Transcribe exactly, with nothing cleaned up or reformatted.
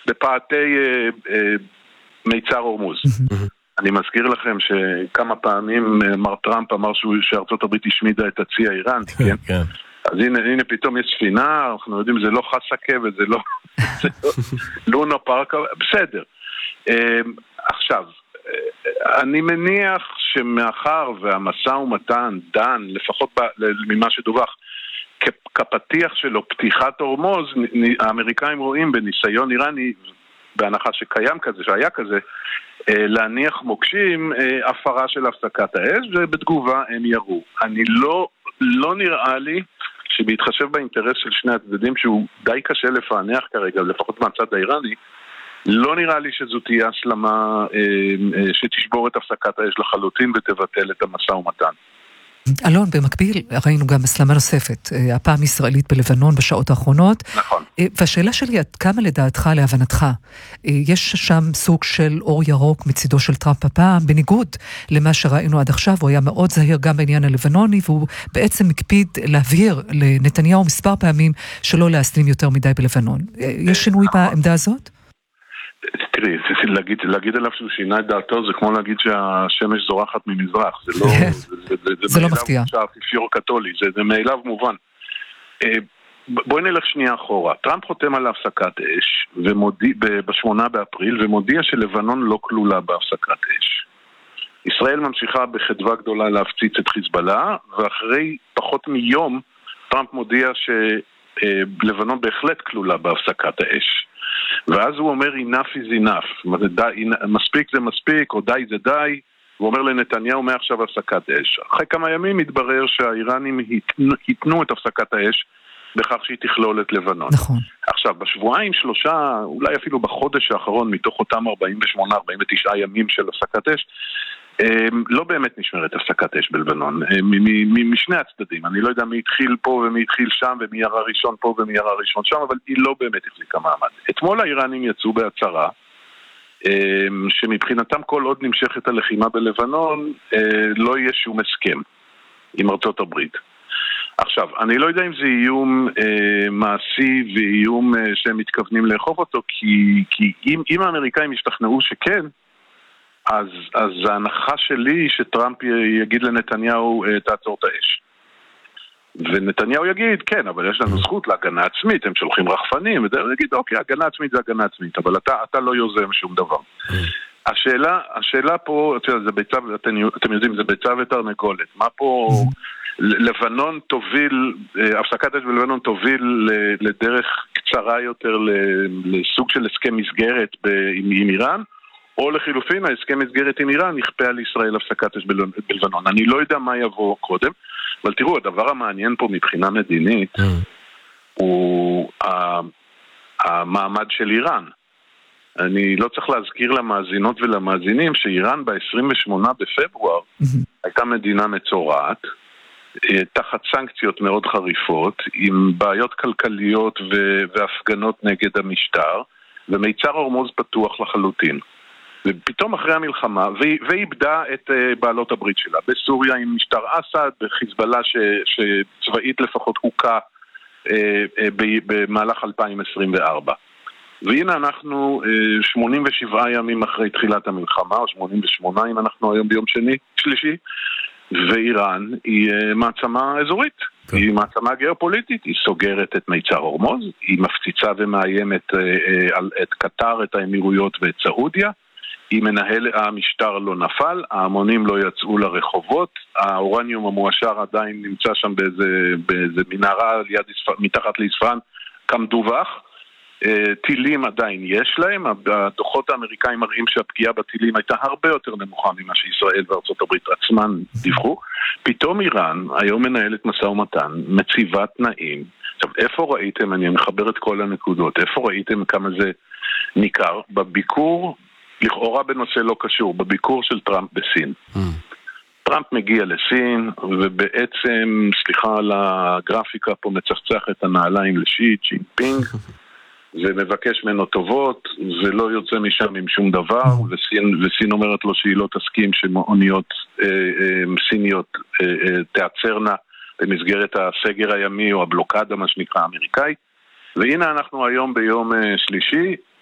בפאתי אה, אה, מיצר הורמוז. אני מזכיר לכם שכמה פעמים מר טראמפ אמר שהוא, שארצות הברית השמידה את הצי האיראני, כן? כן. אז הנה, הנה פתאום יש ספינה, אנחנו יודעים, זה לא חסקה וזה לא, זה לא לונה פארק, בסדר. עכשיו, אני מניח שמאחר והמשא ומתן דן, לפחות ממה שדווח, כפתיח שלו פתיחת הורמוז, האמריקאים רואים בניסיון איראני, בהנחה שקיים כזה, שהיה כזה, להניח מוקשים הפרה של הפסקת האש, ובתגובה הם ירו. אני לא, לא נראה לי שבהתחשב באינטרס של שני הצדדים, שהוא די קשה לפענח כרגע, לפחות מהצד האיראני, לא נראה לי שזו תהיה השלמה שתשבור את הפסקת האש לחלוטין ותבטל את המשא ומתן. אלון, במקביל ראינו גם הסלמה נוספת, הפעם ישראלית בלבנון בשעות האחרונות. נכון. והשאלה שלי, עד כמה לדעתך, להבנתך, יש שם סוג של אור ירוק מצידו של טראמפ הפעם, בניגוד למה שראינו עד עכשיו, הוא היה מאוד זהיר גם בעניין הלבנוני, והוא בעצם מקפיד להבהיר לנתניהו מספר פעמים שלא להסלים יותר מדי בלבנון. יש שינוי בעמדה הזאת? תראי, להגיד, להגיד עליו שהוא שינה את דעתו, זה כמו להגיד שהשמש זורחת ממזרח. זה לא, זה, זה, זה, זה לא מפתיע. זה האפיפיור קתולי, זה, זה מאליו מובן. בואי נלך שנייה אחורה. טראמפ חותם על הפסקת אש, ומודיע, בשמונה באפריל, ומודיע שלבנון לא כלולה בהפסקת אש. ישראל ממשיכה בחדווה גדולה להפציץ את חיזבאללה, ואחרי פחות מיום, טראמפ מודיע שלבנון בהחלט כלולה בהפסקת האש. ואז הוא אומר enough is enough, מספיק זה מספיק, או די זה די, הוא אומר לנתניהו מעכשיו הפסקת אש. אחרי כמה ימים מתברר שהאיראנים התנו את הפסקת האש בכך שהיא תכלול את לבנון. נכון. עכשיו, בשבועיים שלושה, אולי אפילו בחודש האחרון, מתוך אותם ארבעים ושמונה ארבעים ותשע ימים של הפסקת אש, לא באמת נשמרת הפסקת אש בלבנון, משני הצדדים. אני לא יודע מי התחיל פה ומי התחיל שם, ומי ירה ראשון פה ומי ירה ראשון שם, אבל היא לא באמת החזיקה מעמד. אתמול האיראנים יצאו בהצהרה, שמבחינתם כל עוד נמשכת הלחימה בלבנון, לא יהיה שום הסכם עם ארצות הברית. עכשיו, אני לא יודע אם זה איום אה, מעשי ואיום אה, שהם מתכוונים לאכוף אותו, כי, כי אם, אם האמריקאים ישתכנעו שכן, אז, אז ההנחה שלי היא שטראמפ יגיד לנתניהו אה, תעצור את האש. ונתניהו יגיד, כן, אבל יש לנו זכות להגנה עצמית, הם שולחים רחפנים, הוא יגיד, אוקיי, הגנה עצמית זה הגנה עצמית, אבל אתה, אתה לא יוזם שום דבר. השאלה, השאלה פה, זה ביצה, אתם, אתם יודעים, זה ביצה ותרנגולת. מה פה... לבנון תוביל, הפסקת אש בלבנון תוביל לדרך קצרה יותר לסוג של הסכם מסגרת עם איראן, או לחילופין, ההסכם מסגרת עם איראן יכפה על ישראל הפסקת אש בלבנון. אני לא יודע מה יבוא קודם, אבל תראו, הדבר המעניין פה מבחינה מדינית הוא המעמד של איראן. אני לא צריך להזכיר למאזינות ולמאזינים שאיראן ב-עשרים ושמונה בפברואר הייתה מדינה מצורעת, תחת סנקציות מאוד חריפות, עם בעיות כלכליות ו- והפגנות נגד המשטר, ומיצר הורמוז פתוח לחלוטין. ופתאום אחרי המלחמה, ואיבדה את uh, בעלות הברית שלה, בסוריה עם משטר אסד, בחיזבאללה ש- שצבאית לפחות הוקה uh, uh, ב- במהלך אלפיים עשרים וארבע. והנה אנחנו uh, שמונים ושבעה ימים אחרי תחילת המלחמה, או שמונים ושמונה אם אנחנו היום ביום שני, שלישי, ואיראן היא מעצמה אזורית, כן. היא מעצמה גיאופוליטית, היא סוגרת את מיצר הורמוז, היא מפציצה ומאיימת על את קטר, את האמירויות ואת סעודיה, היא מנהל, המשטר לא נפל, ההמונים לא יצאו לרחובות, האורניום המואשר עדיין נמצא שם באיזה, באיזה מנהרה ליד, מתחת ליספן כמדווח, טילים עדיין יש להם, הדוחות האמריקאים מראים שהפגיעה בטילים הייתה הרבה יותר נמוכה ממה שישראל וארצות הברית עצמן דיווחו. פתאום איראן היום מנהלת משא ומתן, מציבה תנאים. עכשיו, איפה ראיתם, אני מחבר את כל הנקודות, איפה ראיתם כמה זה ניכר? בביקור, לכאורה בנושא לא קשור, בביקור של טראמפ בסין. Mm. טראמפ מגיע לסין, ובעצם, סליחה על הגרפיקה פה, מצחצח את הנעליים לשי צ'ינפינג, ומבקש ממנו טובות, ולא יוצא משם עם שום דבר, וסין, וסין אומרת לו שהיא לא תסכים שמאוניות אה, אה, סיניות אה, אה, תעצרנה במסגרת הסגר הימי או הבלוקדה, מה שנקרא האמריקאי. והנה אנחנו היום ביום אה, שלישי,